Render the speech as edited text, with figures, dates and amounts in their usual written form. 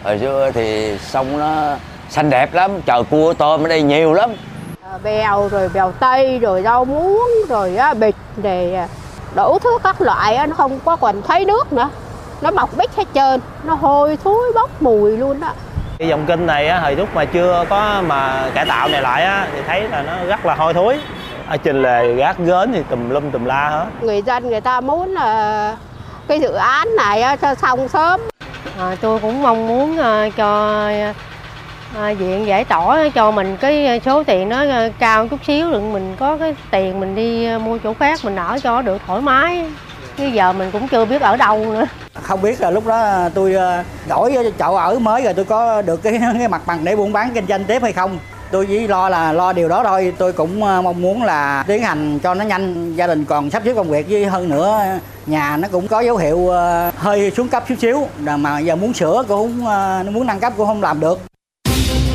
Hồi xưa thì sông nó xanh đẹp lắm, trời cua tôm ở đây nhiều lắm. Bèo rồi bèo tây rồi rau muống rồi bịch để đủ thứ các loại, nó không có còn thấy nước nữa, nó bọc bích hết trơn, nó hôi thối bốc mùi luôn đó. Cái dòng kênh này á, hồi lúc mà chưa có mà cải tạo này lại á, thì thấy là nó rất là hôi thối. Ở trên lề gác gến thì tùm lum tùm la hết. Người dân người ta muốn là cái dự án này cho xong sớm. Tôi cũng mong muốn cho viện giải tỏa cho mình cái số tiền nó cao chút xíu, đừng mình có cái tiền mình đi mua chỗ khác mình ở cho được thoải mái. Chứ giờ mình cũng chưa biết ở đâu nữa. Không biết là lúc đó tôi đổi chỗ ở mới rồi tôi có được cái mặt bằng để buôn bán kinh doanh tiếp hay không. Tôi chỉ lo điều đó thôi. Tôi cũng mong muốn là tiến hành cho nó nhanh, gia đình còn sắp xếp công việc, với hơn nữa nhà nó cũng có dấu hiệu hơi xuống cấp chút xíu, mà giờ muốn sửa cũng muốn nâng cấp cũng không làm được.